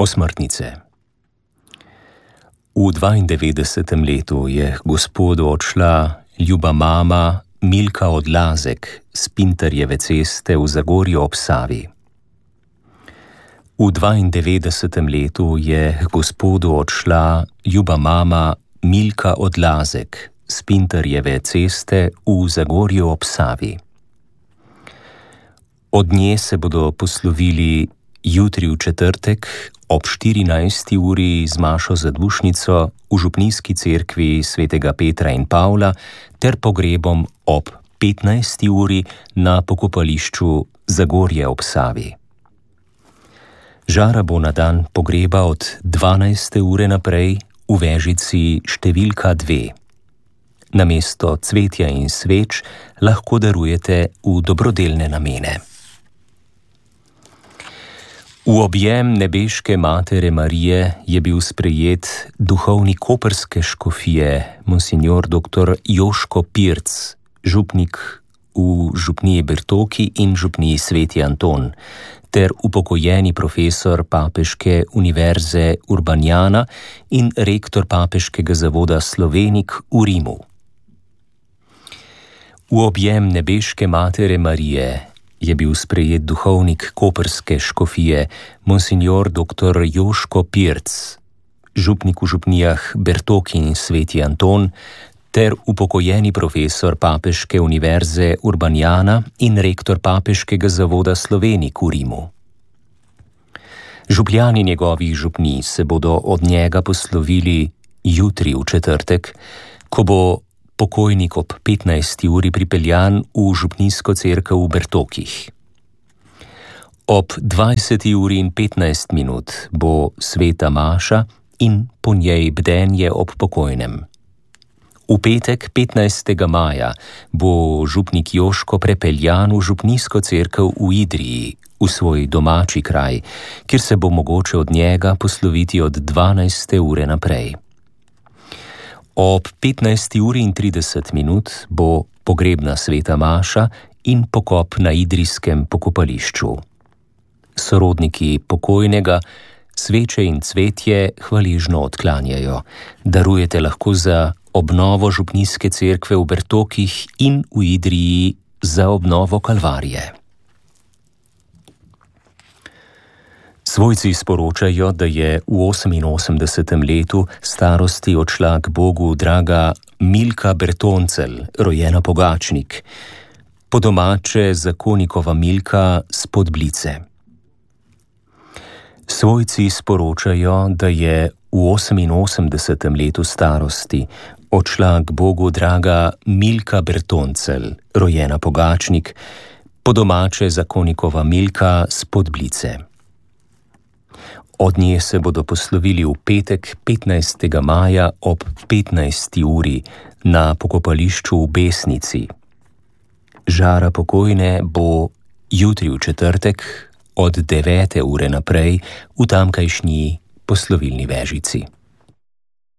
Osmrtnice. V 92. letu je Gospodu odšla ljuba mama Milka Odlazek s Pintarjeve ceste v Zagorju ob Savi. V 92. letu je Gospodu odšla ljuba mama Milka Odlazek s Pintarjeve ceste v Zagorju ob Savi. Od nje se bodo poslovili jutri v četrtek ob 14. uri z mašo zadušnico v župnijski cerkvi svetega Petra in Pavla ter pogrebom ob 15. uri na pokopališču Zagorje ob Savi. Žara bo na dan pogreba od 12. ure naprej v vežici številka 2. Namesto cvetja in sveč lahko darujete v dobrodelne namene. V objem nebeške Matere Marije je bil sprejet duhovnik koprske škofije, monsignor dr. Joško Pirc, župnik v župniji Bertoki in župniji Sveti Anton, ter upokojeni profesor Papeške univerze Urbanjana in rektor Papeškega zavoda Slovenik v Rimu. V objem nebeške Matere Marije je bil sprejet duhovnik koprske škofije, monsignor dr. Joško Pirc, župnik v župnijah Bertoki in Sveti Anton, ter upokojeni profesor Papeške univerze Urbanjana in rektor Papeškega zavoda Slovenik v Rimu. Župljani njegovih župnij se bodo od njega poslovili jutri v četrtek, ko bo pokojnik ob 15. uri pripeljan v župnijsko cerkev v Bertokih. Ob 20. uri in 15 minut bo sveta maša in po njej bdenje ob pokojnem. V petek 15. maja bo župnik Joško prepeljan v župnijsko cerkev v Idriji, v svoj domači kraj, kjer se bo mogoče od njega posloviti od 12. ure naprej. Ob 15. uri in 30 minut bo pogrebna sveta maša in pokop na idrijskem pokopališču. Sorodniki pokojnega sveče in cvetje hvaležno odklanjajo. Darujete lahko za obnovo župnijske cerkve v Bertokih in v Idriji za obnovo Kalvarije. Svojci sporočajo, da je v 88. letu starosti odšla k Bogu draga Milka Bertoncelj, rojena Pogačnik, po domače zakonikova Milka s Podblice. Svojci sporočajo, da je v 88. letu starosti odšla k Bogu draga Milka Bertoncelj, rojena Pogačnik, po domače zakonikova Milka s Podblice. Od nje se bodo poslovili v petek 15. maja ob 15. uri na pokopališču v Besnici. Žara pokojne bo jutri v četrtek od 9. ure naprej v tamkajšnji poslovilni vežici.